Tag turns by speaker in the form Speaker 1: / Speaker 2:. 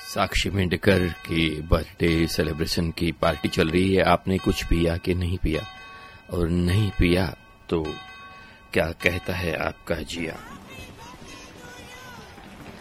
Speaker 1: साक्षी मेंढकर की birthday celebration की party चल रही है। आपने कुछ पिया कि नहीं पिया, और नहीं पिया तो क्या कहता है आपका जिया।